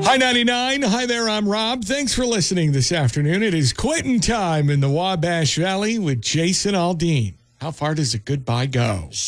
Hi, 99. Hi there, I'm Rob. Thanks for listening this afternoon. It is quitting time in the Wabash Valley with Jason Aldean. How far does a goodbye go?